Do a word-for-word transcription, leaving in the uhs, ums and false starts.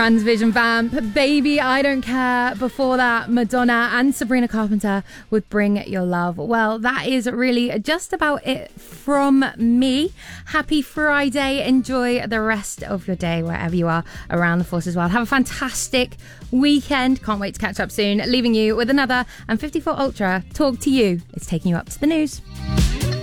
Vans Vision Vamp, Baby I Don't Care. Before that, Madonna and Sabrina Carpenter with Bring Your Love. Well, that is really just about it from me. Happy Friday. Enjoy the rest of your day wherever you are around the Forces World. Have a fantastic weekend. Can't wait to catch up soon. Leaving you with another and fifty-four Ultra Talk to You. It's taking you up to the news.